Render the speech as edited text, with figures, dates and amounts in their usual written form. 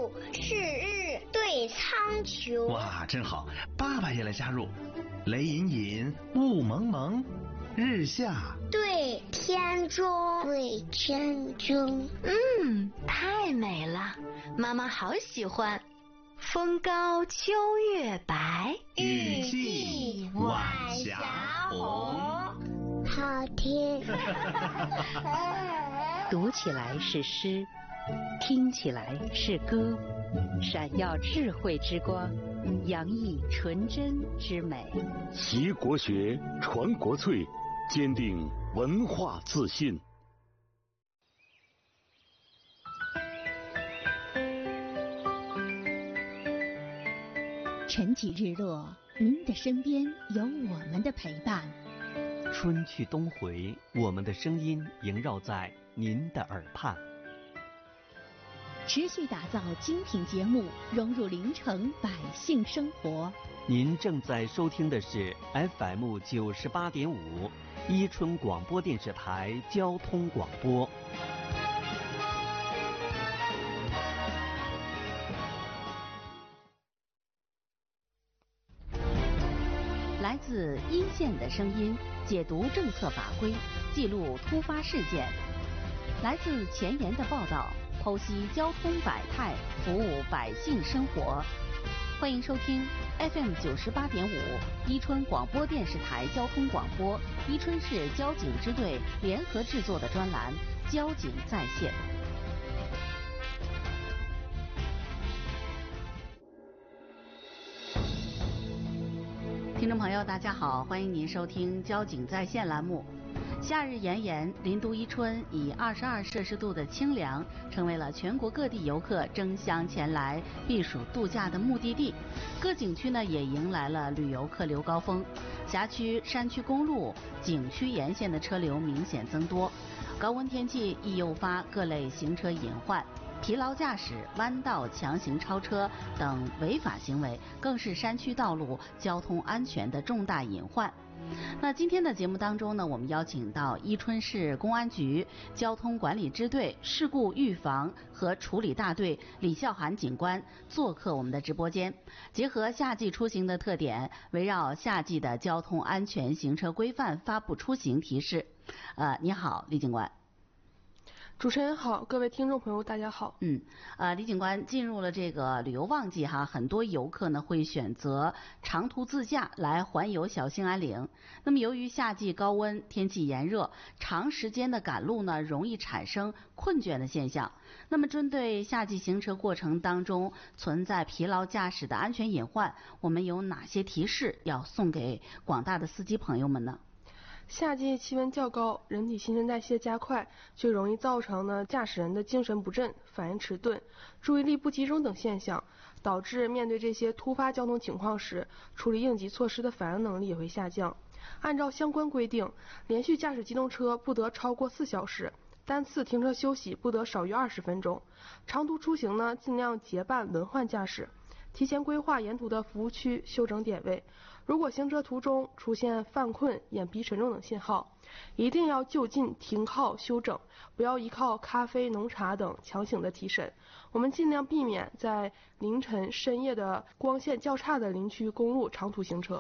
入，是日对苍穹。 哇，真好！爸爸也来加入。雷隐隐，雾蒙蒙，日下对天中。对天中。 太美了，妈妈好喜欢。风高秋月白， 雨霁晚霞红。 好听。 读起来是诗，听起来是歌，闪耀智慧之光，洋溢纯真之美。 习国学，传国粹，坚定文化自信。 晨起日落，您的身边有我们的陪伴。 春去冬回，我们的声音萦绕在您的耳畔。 持续打造精品节目，融入临城百姓生活。 您正在收听的是 FM 98.5伊春广播电视台交通广播。 来自一线的声音，解读政策法规，记录突发事件；来自前沿的报道，剖析交通百态，服务百姓生活。欢迎收听 FM 98.5伊春广播电视台交通广播，伊春市交警支队联合制作的专栏《交警在线》。听众朋友，大家好，欢迎您收听《交警在线》栏目。夏日炎炎，林都伊春以22摄氏度的清凉，成为了全国各地游客争相前来避暑度假的目的地。各景区呢也迎来了旅游客流高峰，辖区、山区公路、景区沿线的车流明显增多。高温天气易诱发各类行车隐患。疲劳驾驶、弯道强行超车等违法行为，更是山区道路交通安全的重大隐患。那今天的节目当中呢，我们邀请到伊春市公安局交通管理支队事故预防和处理大队李孝涵警官做客我们的直播间，结合夏季出行的特点，围绕夏季的交通安全行车规范发布出行提示。你好，李警官。 主持人好，各位听众朋友大家好。 李警官，进入了这个旅游旺季哈，很多游客呢会选择长途自驾来环游小兴安岭。那么由于夏季高温，天气炎热，长时间的赶路呢容易产生困倦的现象。那么针对夏季行车过程当中存在疲劳驾驶的安全隐患，我们有哪些提示要送给广大的司机朋友们呢？ 夏季气温较高，人体新陈代谢加快，就容易造成呢驾驶人的精神不振、反应迟钝、注意力不集中等现象，导致面对这些突发交通情况时，处理应急措施的反应能力也会下降。按照相关规定，连续驾驶机动车不得超过4小时，单次停车休息不得少于20分钟。长途出行呢，尽量结伴轮换驾驶，提前规划沿途的服务区、休整点位。如果行车途中出现犯困、眼皮沉重等信号，一定要就近停靠休整，不要依靠咖啡、浓茶等强行的提神。我们尽量避免在凌晨、深夜的光线较差的林区公路长途行车。